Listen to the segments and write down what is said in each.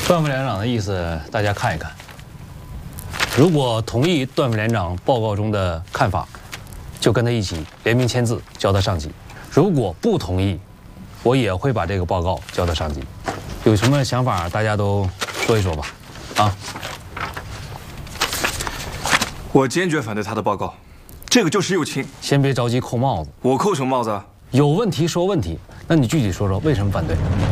段副连长的意思，大家看一看。如果同意段副连长报告中的看法，就跟他一起联名签字交到上级；如果不同意，我也会把这个报告交到上级。有什么想法，大家都说一说吧。啊！ 我坚决反对他的报告，这个就是右倾。 先别着急扣帽子， 我扣什么帽子啊？ 有问题说问题。那你具体说说为什么反对？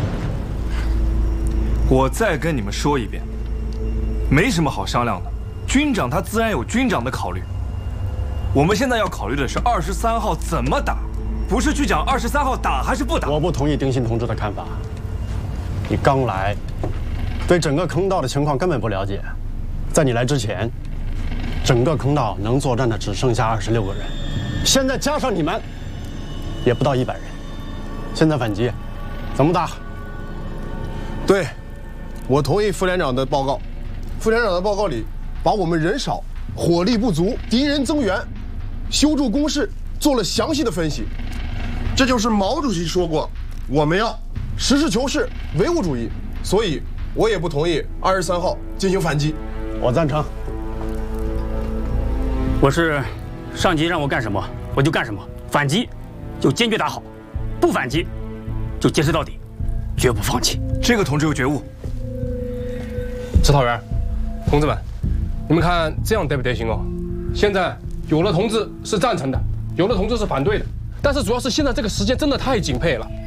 我再跟你们说一遍，没什么好商量的。军长他自然有军长的考虑，我们现在要考虑的是23号怎么打，不是去讲23号打还是不打。 我不同意丁新同志的看法。你刚来，对整个坑道的情况根本不了解。在你来之前，整个坑道能作战的只剩下26个人，现在加上你们，也不到100人。现在反击，怎么打？ 对，我同意副连长的报告。副连长的报告里，把我们人少、火力不足、敌人增援、修筑工事做了详细的分析。这就是毛主席说过，我们要实事求是、唯物主义。所以，我也不同意23号进行反击。 我赞成。 我是上级让我干什么我就干什么，反击就坚决打好，不反击就坚持到底，绝不放弃。 这个同志有觉悟。 指导员，同志们，你们看这样得不得行哦？现在有的同志是赞成的，有的同志是反对的，但是主要是现在这个时间真的太紧迫了。